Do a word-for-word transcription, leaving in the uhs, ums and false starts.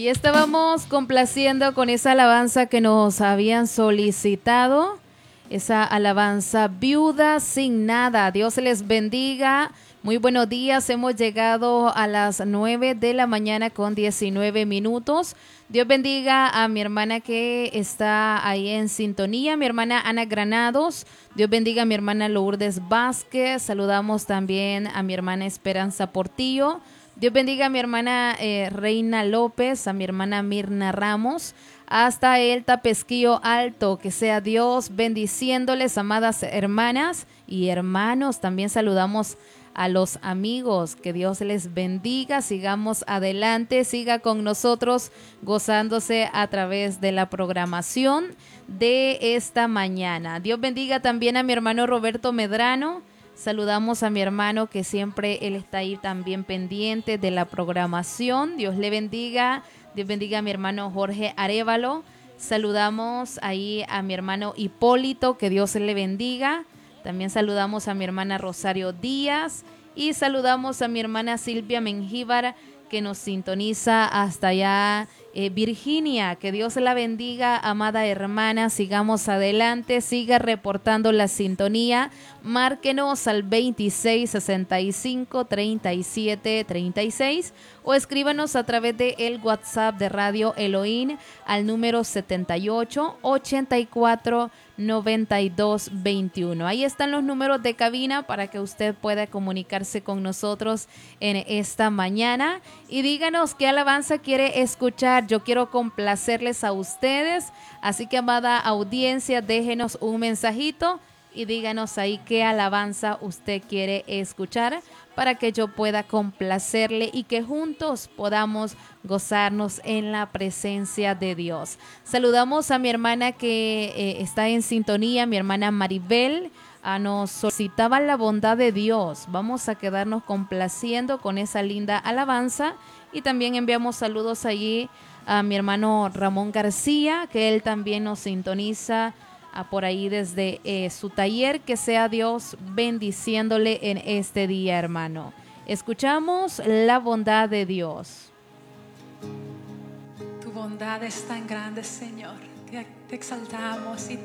Y estábamos complaciendo con esa alabanza que nos habían solicitado, esa alabanza Viuda sin nada. Dios les bendiga. Muy buenos días, hemos llegado a las nueve de la mañana con diecinueve minutos. Dios bendiga a mi hermana que está ahí en sintonía, mi hermana Ana Granados. Dios bendiga a mi hermana Lourdes Vázquez. Saludamos también a mi hermana Esperanza Portillo. Dios bendiga a mi hermana eh, Reina López, a mi hermana Mirna Ramos, hasta el Tapesquillo Alto. Que sea Dios bendiciéndoles, amadas hermanas y hermanos. También saludamos a los amigos, que Dios les bendiga, sigamos adelante, siga con nosotros gozándose a través de la programación de esta mañana. Dios bendiga también a mi hermano Roberto Medrano. Saludamos a mi hermano que siempre él está ahí también pendiente de la programación. Dios le bendiga. Dios bendiga a mi hermano Jorge Arévalo. Saludamos ahí a mi hermano Hipólito, que Dios le bendiga. También saludamos a mi hermana Rosario Díaz y saludamos a mi hermana Silvia Mengíbar, que nos sintoniza hasta allá, eh, Virginia. Que Dios la bendiga, amada hermana. Sigamos adelante, siga reportando la sintonía. Márquenos al veintiséis sesenta y cinco treinta y siete treinta y seis o escríbanos a través de el WhatsApp de Radio Elohim al número setenta y ocho ochenta y cuatro noventa y dos veintiuno. Ahí están los números de cabina para que usted pueda comunicarse con nosotros en esta mañana y díganos qué alabanza quiere escuchar. Yo quiero complacerles a ustedes, así que, amada audiencia, déjenos un mensajito y díganos ahí qué alabanza usted quiere escuchar para que yo pueda complacerle y que juntos podamos gozarnos en la presencia de Dios. Saludamos a mi hermana que eh, está en sintonía, mi hermana Maribel. Ah, nos solicitaba la bondad de Dios. Vamos a quedarnos complaciendo con esa linda alabanza y también enviamos saludos allí a mi hermano Ramón García, que él también nos sintoniza a por ahí desde eh, su taller. Que sea Dios bendiciéndole en este día, hermano. Escuchamos la bondad de Dios. Tu bondad es tan grande, Señor, que te exaltamos y